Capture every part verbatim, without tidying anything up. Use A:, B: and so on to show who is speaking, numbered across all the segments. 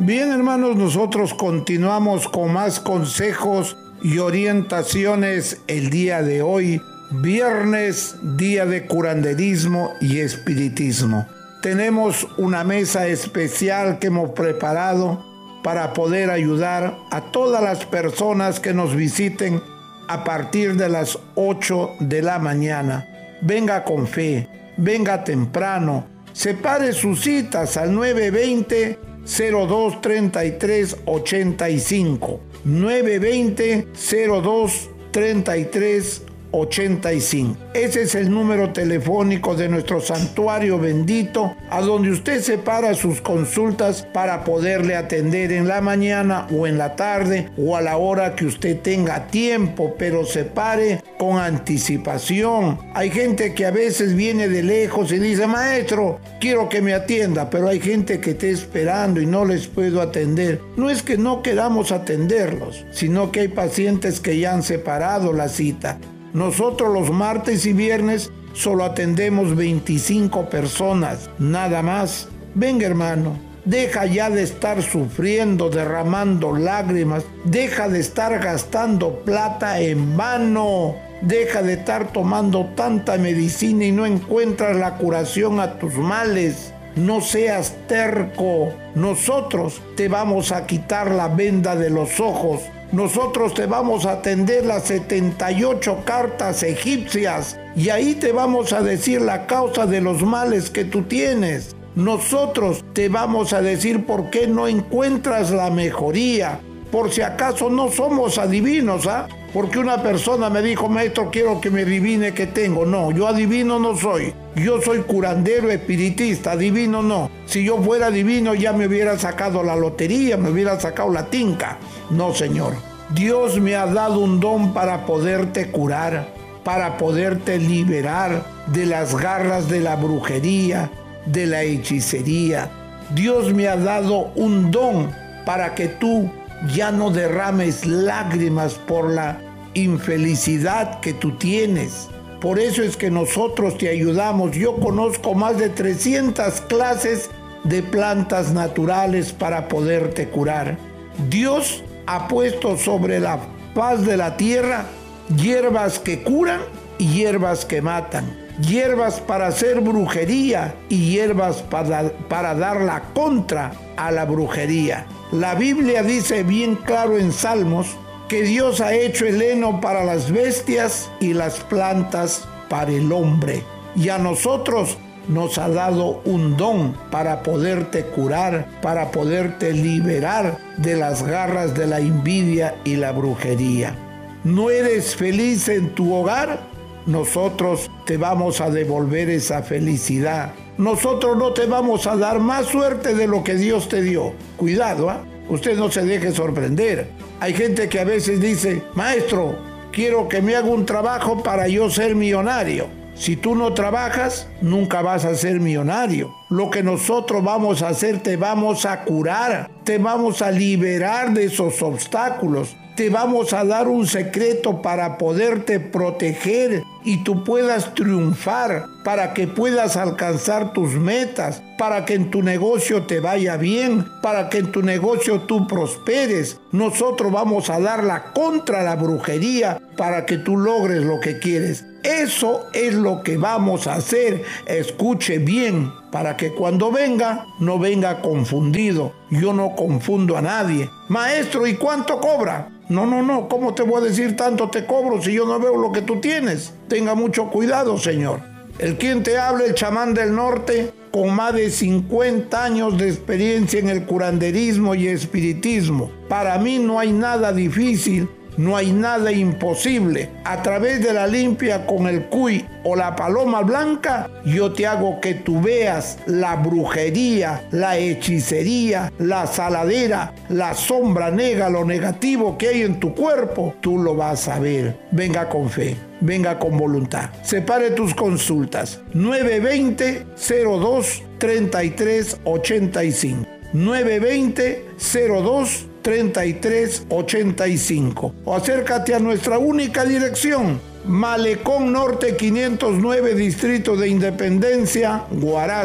A: Bien, hermanos, nosotros continuamos con más consejos y orientaciones el día de hoy, viernes, día de curanderismo y espiritismo. Tenemos una mesa especial que hemos preparado para poder ayudar a todas las personas que nos visiten a partir de las ocho de la mañana. Venga con fe, venga temprano, separe sus citas al nueve veinte, cero dos, treinta y tres, ochenta y cinco. nueve veinte, cero dos, treinta y tres, ochenta y cinco. Ese es el número telefónico de nuestro santuario bendito, a donde usted separa sus consultas para poderle atender en la mañana o en la tarde o a la hora que usted tenga tiempo, pero separe con anticipación. Hay gente que a veces viene de lejos y dice: maestro, quiero que me atienda, pero hay gente que está esperando y no les puedo atender. No es que no queramos atenderlos, sino que hay pacientes que ya han separado la cita. Nosotros los martes y viernes solo atendemos veinticinco personas, nada más. Venga, hermano, deja ya de estar sufriendo, derramando lágrimas, deja de estar gastando plata en vano, deja de estar tomando tanta medicina y no encuentras la curación a tus males. No seas terco, nosotros te vamos a quitar la venda de los ojos. Nosotros te vamos a atender las setenta y ocho cartas egipcias y ahí te vamos a decir la causa de los males que tú tienes. Nosotros te vamos a decir por qué no encuentras la mejoría. Por si acaso no somos adivinos, ¿ah? ¿eh? Porque una persona me dijo: maestro, quiero que me adivine qué tengo. No, yo adivino no soy. Yo soy curandero espiritista, adivino no. Si yo fuera adivino ya me hubiera sacado la lotería, me hubiera sacado la tinca. No, señor. Dios me ha dado un don para poderte curar, para poderte liberar de las garras de la brujería, de la hechicería. Dios me ha dado un don para que tú ya no derrames lágrimas por la infelicidad que tú tienes. Por eso es que nosotros te ayudamos. Yo conozco más de trescientas clases de plantas naturales para poderte curar. Dios ha puesto sobre la faz de la tierra hierbas que curan y hierbas que matan. Hierbas para hacer brujería y hierbas para, para dar la contra a la brujería. La Biblia dice bien claro en Salmos que Dios ha hecho el heno para las bestias y las plantas para el hombre. Y a nosotros nos ha dado un don para poderte curar, para poderte liberar de las garras de la envidia y la brujería. ¿No eres feliz en tu hogar? Nosotros te vamos a devolver esa felicidad. Nosotros no te vamos a dar más suerte de lo que Dios te dio. Cuidado, ¿eh? Usted no se deje sorprender. Hay gente que a veces dice: maestro, quiero que me haga un trabajo para yo ser millonario. Si tú no trabajas, nunca vas a ser millonario. Lo que nosotros vamos a hacer, te vamos a curar, te vamos a liberar de esos obstáculos. Te vamos a dar un secreto para poderte proteger y tú puedas triunfar, para que puedas alcanzar tus metas, para que en tu negocio te vaya bien, para que en tu negocio tú prosperes. Nosotros vamos a dar la contra a la brujería para que tú logres lo que quieres. Eso es lo que vamos a hacer. Escuche bien, para que cuando venga, no venga confundido. Yo no confundo a nadie. Maestro, ¿y cuánto cobra? No, no, no, ¿cómo te voy a decir tanto te cobro si yo no veo lo que tú tienes? Tenga mucho cuidado, señor. El quien te habla, el chamán del norte, con más de cincuenta años de experiencia en el curanderismo y espiritismo. Para mí no hay nada difícil, no hay nada imposible. A través de la limpia con el cuy o la paloma blanca, yo te hago que tú veas la brujería, la hechicería, la saladera, la sombra negra, lo negativo que hay en tu cuerpo. Tú lo vas a ver. Venga con fe, venga con voluntad. Separe tus consultas. nueve veinte, cero dos, treinta y tres, ochenta y cinco. nueve veinte, cero dos, treinta y tres, ochenta y cinco. O acércate a nuestra única dirección: Malecón Norte quinientos nueve, Distrito de Independencia, Huaraz.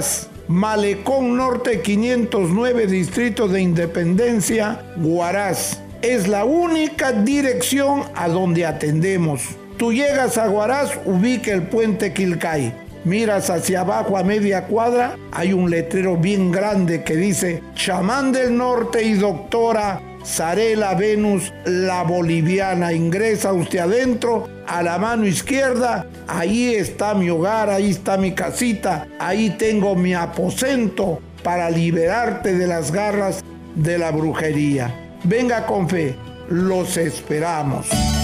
A: Malecón Norte quinientos nueve, Distrito de Independencia, Huaraz. Es la única dirección a donde atendemos. Tú llegas a Huaraz, ubica el puente Quilcay. Miras hacia abajo a media cuadra, hay un letrero bien grande que dice Chamán del Norte y doctora Zarela Venus, la boliviana. Ingresa usted adentro, a la mano izquierda, ahí está mi hogar, ahí está mi casita, ahí tengo mi aposento para liberarte de las garras de la brujería. Venga con fe, los esperamos.